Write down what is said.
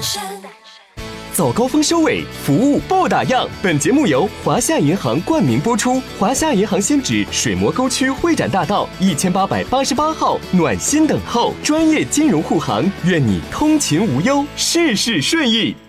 早高峰收尾，服务不打烊。本节目由华夏银行冠名播出。华夏银行现址水磨沟区会展大道1888号，暖心等候，专业金融护航，愿你通勤无忧，事事顺意。